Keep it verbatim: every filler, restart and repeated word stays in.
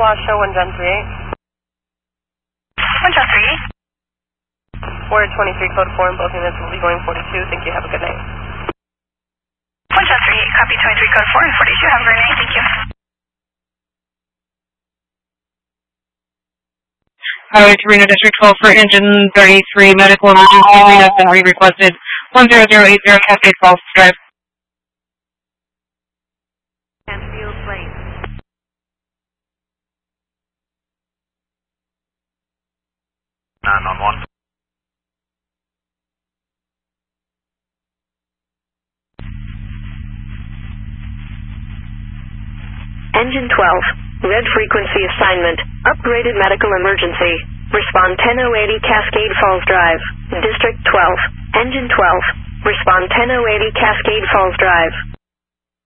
Wash, show one John three eight. one John three eight. Order twenty-three, code four, and both units will be going forty-two. Thank you. Have a good night. one John three eight, copy twenty-three, code four, and forty-two. Have a great night. Thank you. Highway to Reno District twelve for engine thirty-three, medical emergency has been re-requested. one zero zero eight zero Cascade Falls Drive. Canfield Place. nine on one. Engine twelve, red frequency assignment, upgraded medical emergency. Respond ten oh eighty Cascade Falls Drive, District twelve. Engine twelve, respond ten oh eighty Cascade Falls Drive.